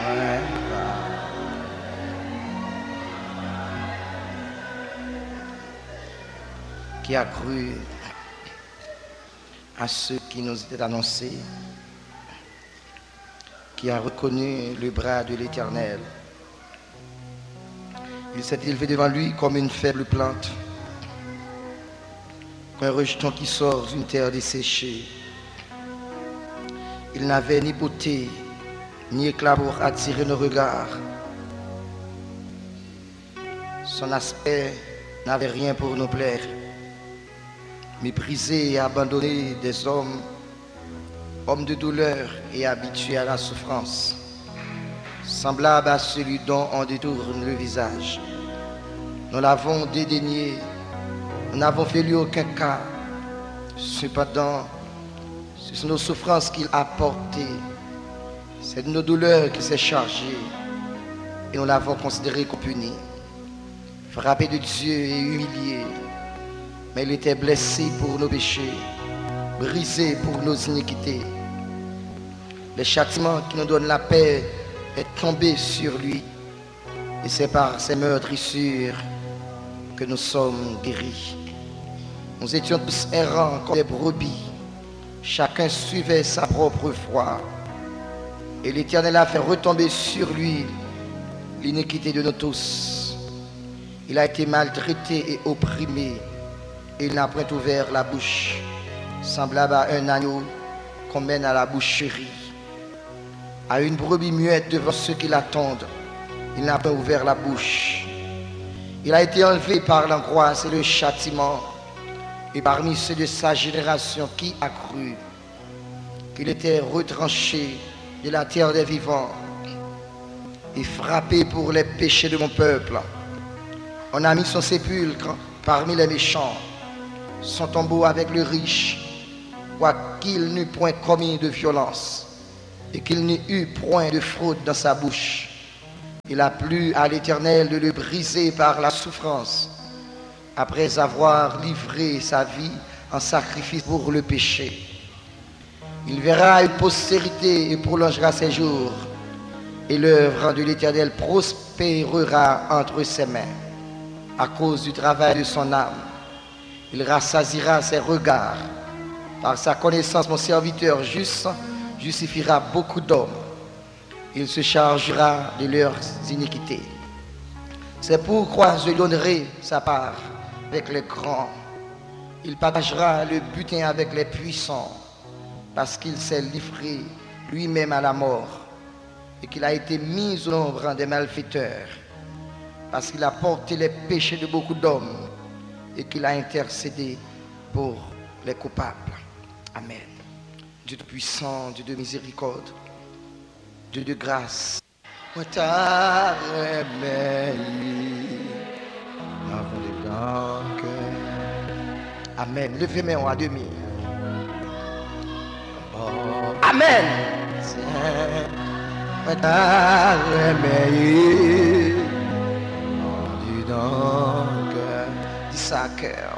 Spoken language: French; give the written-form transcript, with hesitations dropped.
Qui a cru à ce qui nous était annoncé, qui a reconnu le bras de l'Éternel. Il s'est élevé devant lui comme une faible plante, comme un rejeton qui sort d'une terre desséchée. Il n'avait ni beauté, ni éclat pour attirer nos regards. Son aspect n'avait rien pour nous plaire. Méprisé et abandonné des hommes, hommes de douleur et habitués à la souffrance, semblable à celui dont on détourne le visage. Nous l'avons dédaigné, nous n'avons fait lui aucun cas. Cependant, ce sont nos souffrances qu'il a portées, c'est de nos douleurs qu'il s'est chargé, et nous l'avons considéré comme puni, frappé de Dieu et humilié. Mais il était blessé pour nos péchés, brisé pour nos iniquités. Le châtiment qui nous donne la paix est tombé sur lui. Et c'est par ses meurtrissures que nous sommes guéris. Nous étions tous errants comme des brebis. Chacun suivait sa propre voie. Et l'Éternel a fait retomber sur lui l'iniquité de nous tous. Il a été maltraité et opprimé. Il n'a point ouvert la bouche, semblable à un agneau qu'on mène à la boucherie, à une brebis muette devant ceux qui l'attendent. Il n'a pas ouvert la bouche. Il a été enlevé par l'angoisse et le châtiment, et parmi ceux de sa génération qui a cru qu'il était retranché de la terre des vivants et frappé pour les péchés de mon peuple. On a mis son sépulcre parmi les méchants, son tombeau avec le riche, quoiqu'il n'eût point commis de violence et qu'il n'y eût point de fraude dans sa bouche. Il a plu à l'Éternel de le briser par la souffrance, après avoir livré sa vie en sacrifice pour le péché. Il verra une postérité et prolongera ses jours, et l'œuvre de l'Éternel prospérera entre ses mains. À cause du travail de son âme, il rassasiera ses regards. Par sa connaissance, mon serviteur juste justifiera beaucoup d'hommes. Il se chargera de leurs iniquités. C'est pourquoi je donnerai sa part avec les grands. Il partagera le butin avec les puissants, parce qu'il s'est livré lui-même à la mort et qu'il a été mis au nombre des malfaiteurs, parce qu'il a porté les péchés de beaucoup d'hommes et qu'il a intercédé pour les coupables. Amen. Dieu de puissant, Dieu de miséricorde, Dieu de grâce. Amen. Levez-moi à demi. Amen. Dis ça à cœur.